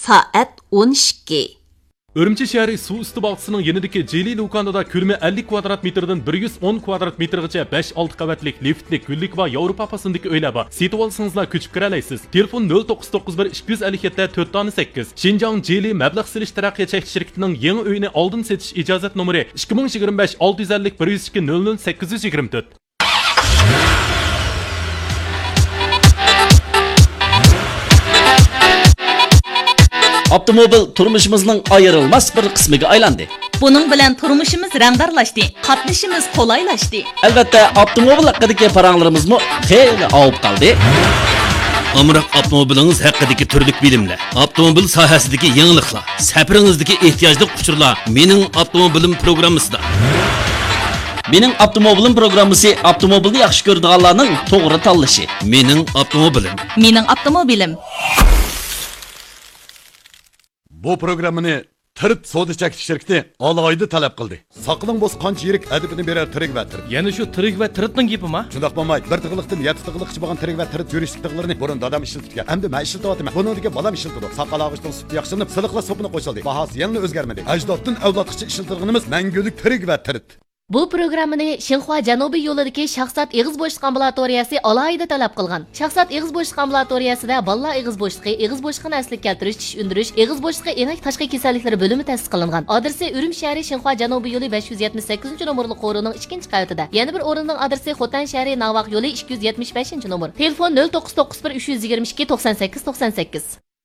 soat 12. Urumchi shahri suv usti bog'chisining yanidagi Jeli do'konida ko'lami 50 kvadrat metrdan 110 kvadrat metrgacha 5-6 qavatlik liftlik, gullik va Yevropa fasondagi uylar bor. Setib olsangizlar ko'chib kira olasiz. Telefon 0991 257 408. Xinjiang Jeli mablag' silish taraqqiyot chekish shirkatining yangi uyini oldin setish ijozat nomeri 2025 650 102 00 824. Avtomobil turmuşimizning ayrılmaz bir qismiga aylandi. Buning bilan turmushimiz rangdarlashdi, qatnashimiz qulaylashdi. Albatta, avtomobil haqidagi paranglarimizmi xeyli avib qoldi. Amroq avtomobilingiz haqidagi turlik bilimlar, avtomobil sohasidagi yangiliklar, safaringizdagi ehtiyojli uchurlar mening avtomobilim programmasida. Mening avtomobilim programmasi avtomobilni yaxshi ko'radiganlarning to'g'ri tanlashi. Mening avtomobilim. Mening avtomobilim. Bu programmani Tirt Soda chekish shirkati alohida talab qildi. Saqling bo'z qancha yirik adibini berar tirik va tirt. Yana shu tirik va tiritning gapimi? Shundoq bo'lmay, bir tig'liqdan 7 tig'liqchi bo'lgan tirik va tirit yurishlik tig'larini burun dadam ishlatgan. Endi men ishlatyapman. Buningga balam ishlatadi. Saqal og'ishning suti yaxshilanib, siliqlar sopini qo'shildi. Bahasi yana o'zgarmadi. Ajdoddan avlodgacha ishlatilganimiz mangulik tirik va tirit. Bu programmani Xinhua Janubiy yo'lidagi shaxsat eg'iz bo'shliq ambulatoriyasi alohida talab qilgan. Shaxsat eg'iz bo'shliq ambulatoriyasida bolalar eg'iz bo'shliqi, eg'iz bo'shliqni asliga keltirish, tish undirish, eg'iz bo'shliqi enak tashqi kasalliklari bo'limi ta'sis qilingan. Adresi Urum shahri Xinhua Janubiy yo'li 578-nomerli qo'rining 2-qavatida. Yana bir o'rinning adresi Xotan shahri Navaq yo'li 275-nomer. Telefon 0991 322 98 98.